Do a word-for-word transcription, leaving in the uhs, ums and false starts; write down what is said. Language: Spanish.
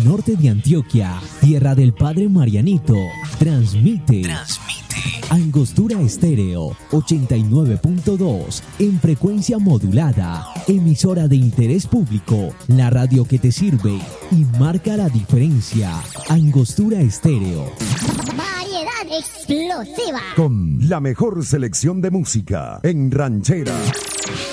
el norte de Antioquia, tierra del Padre Marianito, transmite, transmite Angostura Estéreo ochenta y nueve punto dos en frecuencia modulada, emisora de interés público, la radio que te sirve y marca la diferencia. Angostura Estéreo. Variedad explosiva. Con la mejor selección de música en ranchera,